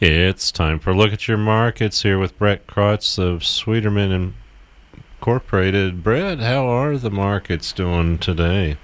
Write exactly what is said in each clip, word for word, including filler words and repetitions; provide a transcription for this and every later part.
It's time for a look at your markets here with Brett Krotz of Sweeterman Incorporated. Brett, how are the markets doing today?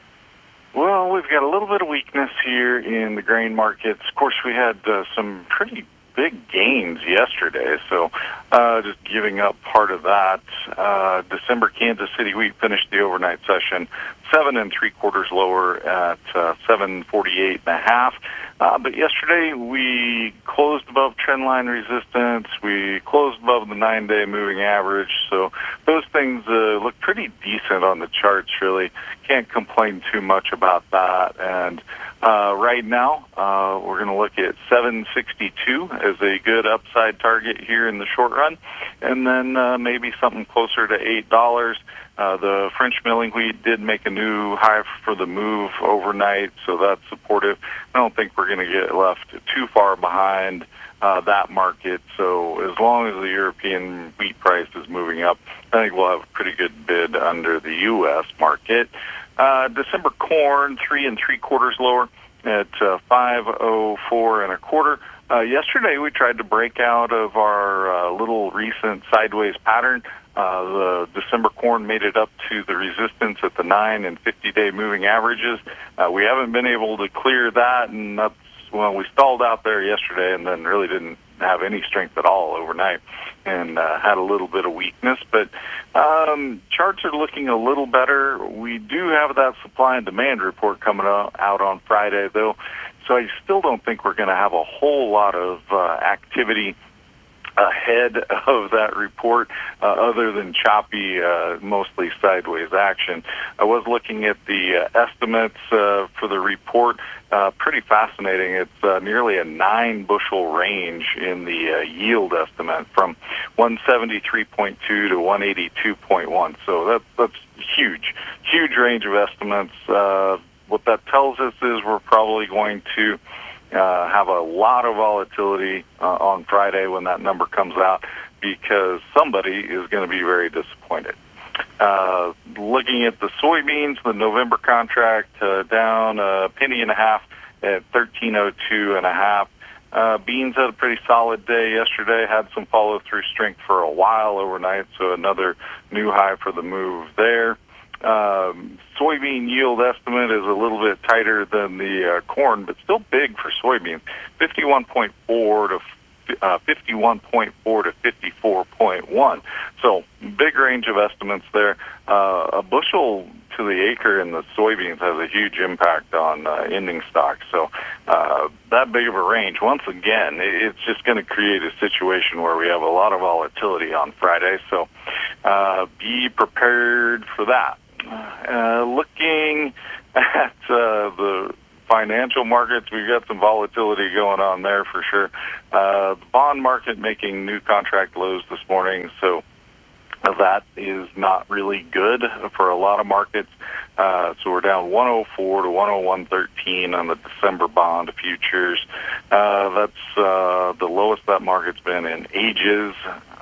Well, we've got a little bit of weakness here in the grain markets. Of course, we had uh, some pretty big gains yesterday, so uh, just giving up part of that. Uh, December Kansas City wheat finished the overnight session seven and three quarters lower at uh, seven forty-eight and a half. Uh, but yesterday we closed above trendline resistance. We closed above the nine-day moving average. So those things uh, look pretty decent on the charts, really. Can't complain too much about that. And uh, right now uh, we're going to look at seven sixty-two as a good upside target here in the short run. And then uh, maybe something closer to eight dollars. Uh, the French milling wheat did make a new high for the move overnight, so that's supportive. I don't think we're going to get left too far behind uh, that market. So as long as the European wheat price is moving up, I think we'll have a pretty good bid under the U S market. Uh, December corn, three and three quarters lower at uh, five oh four and a quarter. Uh, yesterday we tried to break out of our uh, little recent sideways pattern. Uh, the December corn made it up to the resistance at the nine and fifty-day moving averages. Uh, we haven't been able to clear that, and that's, well, we stalled out there yesterday and then really didn't have any strength at all overnight and uh, had a little bit of weakness. But um, charts are looking a little better. We do have that supply and demand report coming out on Friday, though, so I still don't think we're going to have a whole lot of uh, activity ahead of that report, uh, other than choppy, uh, mostly sideways action. I was looking at the uh, estimates uh, for the report. Uh, pretty fascinating. It's uh, nearly a nine bushel range in the uh, yield estimate from one seventy-three point two to one eighty-two point one. So that, that's huge, huge range of estimates. Uh, what that tells us is we're probably going to Uh, have a lot of volatility uh, on Friday when that number comes out, because somebody is going to be very disappointed. Uh, looking at the soybeans, the November contract uh, down a penny and a half at thirteen oh two and a half. Uh, beans had a pretty solid day yesterday, had some follow-through strength for a while overnight, so another new high for the move there. Um, soybean yield estimate is a little bit tighter than the uh, corn, but still big for soybeans. fifty-one point four to uh, fifty-one point four to fifty-four point one. So big range of estimates there. Uh, a bushel to the acre in the soybeans has a huge impact on uh, ending stocks. So uh, that big of a range. Once again, it's just going to create a situation where we have a lot of volatility on Friday. So uh, be prepared for that. Uh, looking at uh, the financial markets, we've got some volatility going on there for sure. Uh, the bond market making new contract lows this morning, so that is not really good for a lot of markets. Uh, so we're down one oh four to one oh one thirteen on the December bond futures. Uh, that's uh, the lowest that market's been in ages.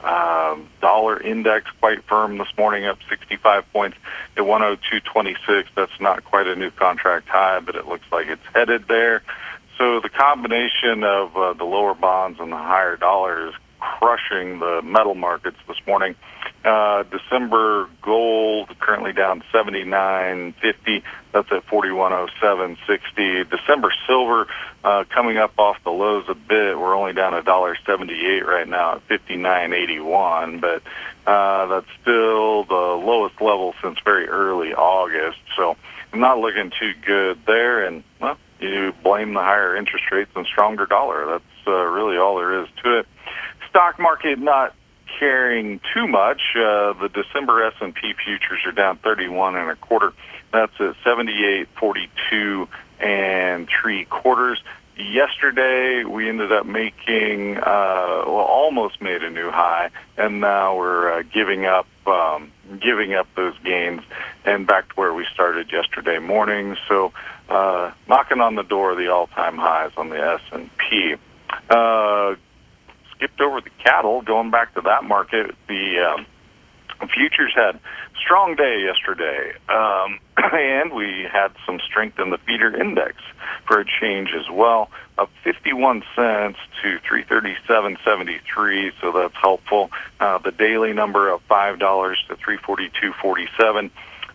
Uh, dollar index quite firm this morning, up sixty-five points at one oh two twenty-six. That's not quite a new contract high, but it looks like it's headed there. So the combination of uh, the lower bonds and the higher dollar is crushing the metal markets this morning. Uh, December gold currently down seventy-nine fifty. That's at forty-one oh seven sixty. December silver uh, coming up off the lows a bit. We're only down a dollar seventy-eight right now at fifty-nine eighty-one, but uh, that's still the lowest level since very early August. So not looking too good there. And well, you blame the higher interest rates and stronger dollar. That's uh, really all there is to it. Stock market not caring too much. Uh, the December S and P futures are down thirty-one and a quarter. That's at seventy-eight forty-two and three quarters. Yesterday we ended up making, uh, well, almost made a new high, and now we're uh, giving up, um, giving up those gains, and back to where we started yesterday morning. So, uh, knocking on the door of the all-time highs on the S and P. Uh, skipped over the cattle, going back to that market. The um, Futures had strong day yesterday, um, and we had some strength in the feeder index for a change as well, up fifty-one cents to three thirty-seven seventy-three, so that's helpful. Uh, the daily number of five dollars to three forty-two forty-seven.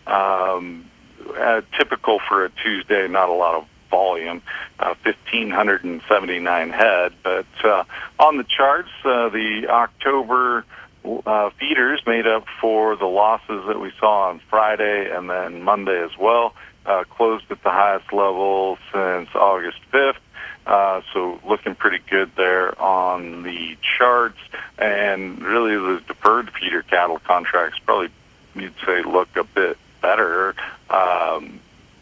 Um, uh, typical for a Tuesday, not a lot of volume, uh, one thousand five hundred seventy-nine head. But uh, on the charts, uh, the October uh, feeders made up for the losses that we saw on Friday and then Monday as well, uh, closed at the highest level since August fifth. Uh, so looking pretty good there on the charts. And really the deferred feeder cattle contracts probably, you'd say, look a bit better um,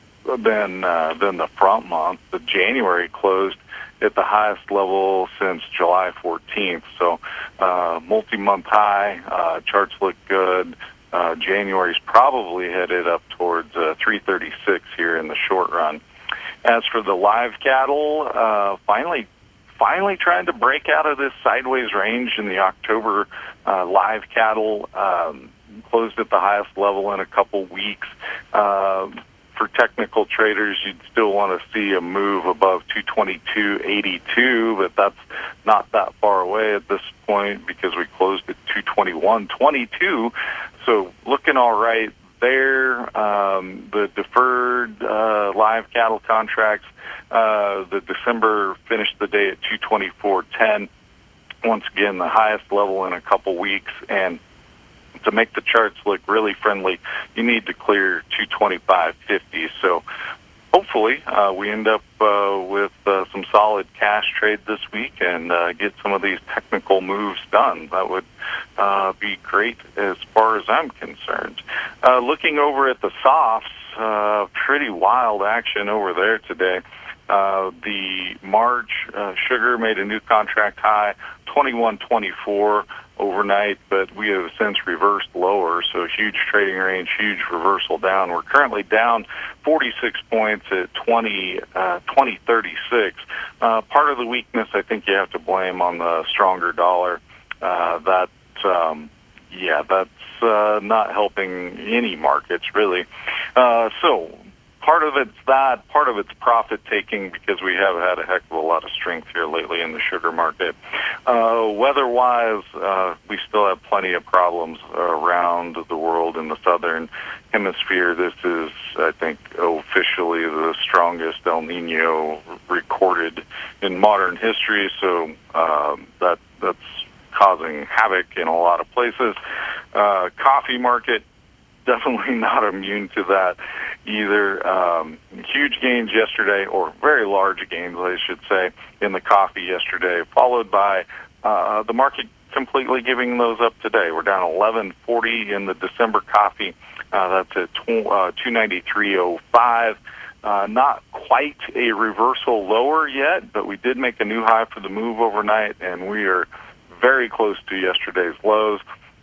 than uh, than the front month. The January closed at the highest level since July fourteenth. So uh, multi-month high. Uh, charts look good. Uh, January's probably headed up towards uh, three thirty-six here in the short run. As for the live cattle, uh, finally, finally trying to break out of this sideways range in the October uh, live cattle. Um, closed at the highest level in a couple weeks. Uh, for technical traders, you'd still want to see a move above two twenty-two eighty-two, but that's not that far away at this point because we closed at two twenty-one twenty-two. So looking all right there. Um, the deferred uh, live cattle contracts, uh, the December finished the day at two twenty-four ten. Once again, the highest level in a couple weeks. And to make the charts look really friendly, you need to clear two twenty-five fifty. So hopefully uh, we end up uh, with uh, some solid cash trade this week and uh, get some of these technical moves done. That would uh, be great as far as I'm concerned. Uh, looking over at the softs, uh, pretty wild action over there today. Uh, the March uh, sugar made a new contract high, twenty-one twenty-four overnight, but we have since reversed lower, so huge trading range, huge reversal down. We're currently down forty-six points at twenty thirty-six. Uh, part of the weakness, I think you have to blame on the stronger dollar. Uh, that, um, yeah, that's uh, not helping any markets, really. Uh, so part of it's that, part of it's profit-taking because we have had a heck of a lot of strength here lately in the sugar market. Uh, weather-wise, uh, we still have plenty of problems around the world in the southern hemisphere. This is, I think, officially the strongest El Nino recorded in modern history, so um, that that's causing havoc in a lot of places. Uh, coffee market, definitely not immune to that either. Um, huge gains yesterday, or very large gains, I should say, in the coffee yesterday, followed by uh, the market completely giving those up today. We're down eleven forty in the December coffee. Uh, that's at two ninety-three oh five. Uh, not quite a reversal lower yet, but we did make a new high for the move overnight, and we are very close to yesterday's lows.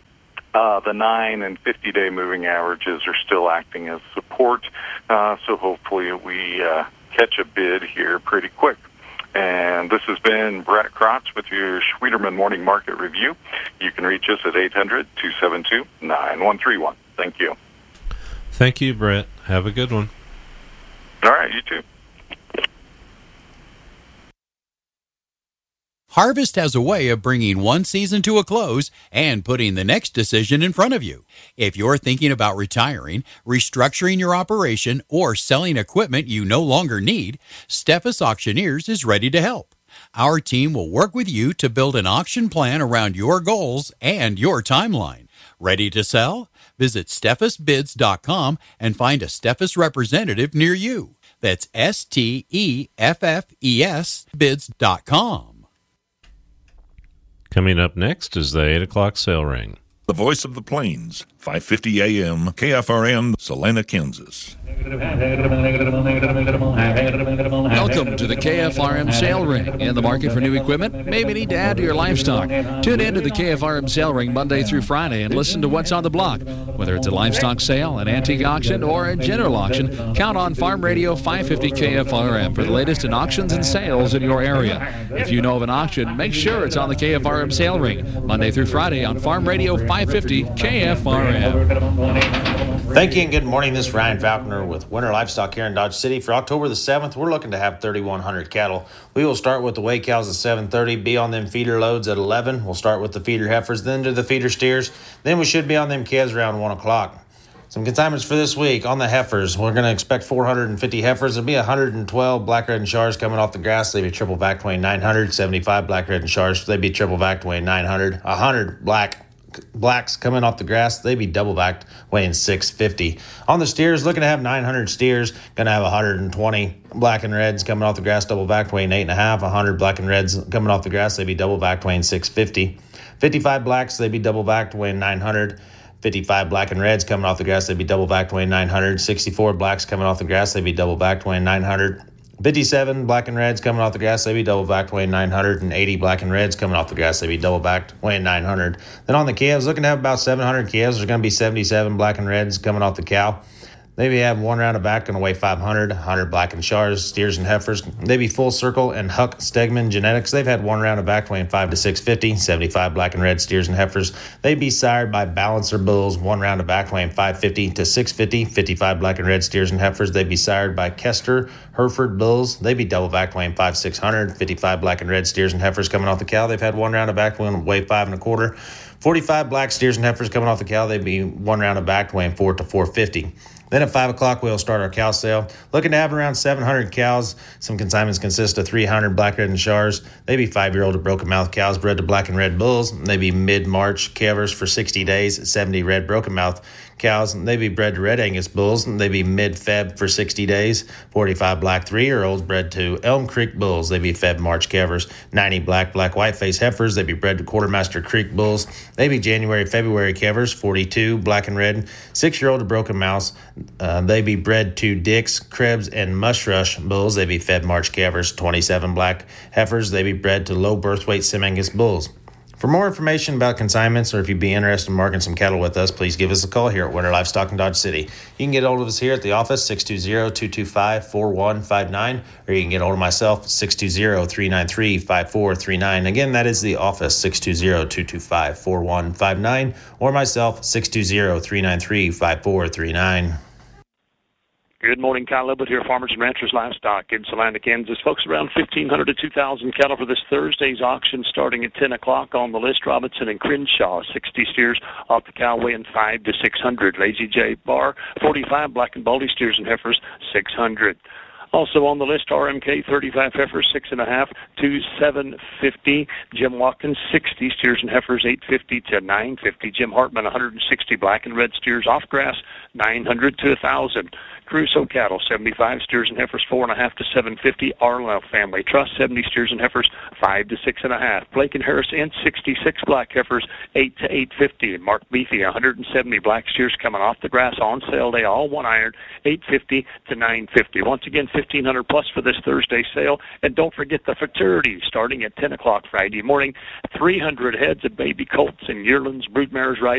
Uh, the nine and fifty-day moving averages are still acting as support, uh, so hopefully we uh, catch a bid here pretty quick. And this has been Brett Krotz with your Schwieterman Morning Market Review. You can reach us at eight hundred, two seven two, nine one three one. Thank you. Thank you, Brett. Have a good one. All right, you too. Harvest has a way of bringing one season to a close and putting the next decision in front of you. If you're thinking about retiring, restructuring your operation, or selling equipment you no longer need, Steffes Auctioneers is ready to help. Our team will work with you to build an auction plan around your goals and your timeline. Ready to sell? Visit Steffes Bids dot com and find a Steffes representative near you. That's S T E F F E S Bids dot com. Coming up next is the eight o'clock sale ring. The Voice of the Plains, five fifty A M, K F R M, Salina, Kansas. Welcome to the K F R M Sale Ring. In the market for new equipment? Maybe need to add to your livestock. Tune in to the K F R M Sale Ring Monday through Friday and listen to what's on the block. Whether it's a livestock sale, an antique auction, or a general auction, count on Farm Radio five fifty K F R M for the latest in auctions and sales in your area. If you know of an auction, make sure it's on the K F R M Sale Ring Monday through Friday on Farm Radio five fifty K F R M. M. Thank you and good morning. This is Ryan Falconer with Winter Livestock here in Dodge City. For October the seventh, we're looking to have thirty-one hundred cattle. We will start with the weigh cows at seven thirty, be on them feeder loads at eleven. We'll start with the feeder heifers, then to the feeder steers. Then we should be on them calves around one o'clock. Some consignments for this week on the heifers. We're going to expect four hundred fifty heifers. There'll be one hundred twelve black, red, and shars coming off the grass. They'll be triple vac weighing nine hundred. seventy-five black, red, and shars. They'll be triple vac weighing nine hundred. one hundred black blacks coming off the grass. They'd be double vac weighing six fifty. On the steers, looking to have nine hundred steers. Going to have one hundred twenty black and reds coming off the grass, double vac weighing eight and a half. one hundred black and reds coming off the grass. They'd be double vac weighing six fifty. fifty-five blacks. They'd be double vac weighing nine hundred. fifty-five black and reds coming off the grass, they'd be double vac weighing nine hundred. sixty-four blacks coming off the grass, they'd be double vac weighing nine hundred. fifty-seven black and reds coming off the grass, they'd be double vac weighing nine hundred. And eighty black and reds coming off the grass, they'd be double vac weighing nine hundred. Then on the calves, looking to have about seven hundred calves. There's going to be seventy-seven black and reds coming off the cow. Maybe have one round of back, going to weigh five hundred, one hundred black and shars, steers and heifers. They be Full Circle and Huck Stegman Genetics. They've had one round of back weighing five to six fifty, seventy-five black and red steers and heifers. They be sired by Balancer Bulls, one round of back weighing five fifty to six fifty, fifty-five black and red steers and heifers. They be sired by Kester Hereford Bulls. They be double vac weighing five six hundred, fifty-five black and red steers and heifers coming off the cow. They've had one round of back weighing weigh five and a quarter. forty-five black steers and heifers coming off the cow. They'd be one round of back weighing four to four fifty. Then at five o'clock, we'll start our cow sale. Looking to have around seven hundred cows. Some consignments consist of three hundred black, red, and shars. They be five-year-old to broken mouth cows bred to black and red bulls. They be mid-March calvers for sixty days, seventy red broken mouth cows. They be bred to red Angus bulls. They be mid-Feb for sixty days. forty-five black three-year-olds bred to Elm Creek bulls. They be Feb-March calvers. ninety black, black white-face heifers. They be bred to Quartermaster Creek bulls. They be January, February calvers. forty-two black and red. six-year-old to broken mouse. Uh, they be bred to Dix, Krebs, and Mushrush bulls. They be Feb-March calvers. twenty-seven black heifers. They be bred to low birth weight Sim-Angus bulls. For more information about consignments, or if you'd be interested in marking some cattle with us, please give us a call here at Winter Livestock in Dodge City. You can get hold of us here at the office, six two zero, two two five, four one five nine, or you can get hold of myself, six two zero, three nine three, five four three nine. Again, that is the office, six two zero, two two five, four one five nine, or myself, six two zero, three nine three, five four three nine. Good morning, Kyle Libet here, Farmers and Ranchers Livestock in Salina, Kansas. Folks, around fifteen hundred to two thousand cattle for this Thursday's auction starting at ten o'clock on the list. Robinson and Crenshaw, sixty steers off the cow weighing five to six hundred. Lazy J Bar, forty-five black and baldy steers and heifers, six hundred. Also on the list, R M K, thirty-five heifers, six and a half to seven fifty. Jim Watkins, sixty steers and heifers, eight fifty to nine fifty. Jim Hartman, one hundred sixty black and red steers off grass, nine hundred to one thousand. Crusoe cattle, seventy-five steers and heifers, four and a half to seven fifty. Arlo Family Trust, seventy steers and heifers, five to six and a half. Blake and Harris Inch, sixty-six black heifers, eight to eight fifty. Mark Beefy, one hundred seventy black steers coming off the grass on sale day, all one iron, eight fifty to nine fifty. Once again, fifteen hundred plus for this Thursday sale. And don't forget the futurity starting at ten o'clock Friday morning. three hundred heads of baby colts and yearlings, broodmares riding